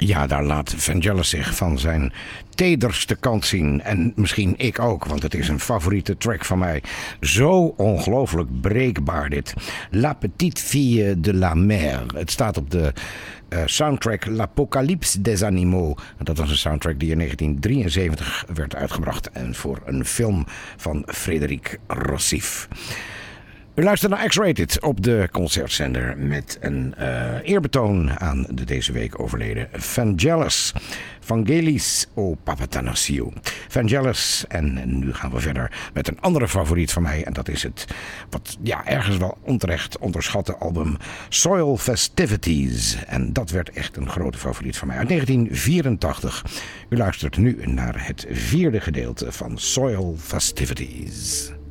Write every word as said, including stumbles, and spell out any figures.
Ja, daar laat Vangelis zich van zijn tederste kant zien. En misschien ik ook, want het is een favoriete track van mij. Zo ongelooflijk breekbaar dit. La Petite Fille de la Mer. Het staat op de uh, soundtrack L'Apocalypse des Animaux. Dat was een soundtrack die in negentien drieënzeventig werd uitgebracht. En voor een film van Frédéric Rossif. U luistert naar X-Rated op de concertzender met een uh, eerbetoon aan de deze week overleden Vangelis. Vangelis o Papathanassiou. Vangelis. En nu gaan we verder met een andere favoriet van mij. En dat is het, wat ja, ergens wel onterecht onderschatte album Soil Festivities. En dat werd echt een grote favoriet van mij uit negentien vierentachtig. U luistert nu naar het vierde gedeelte van Soil Festivities.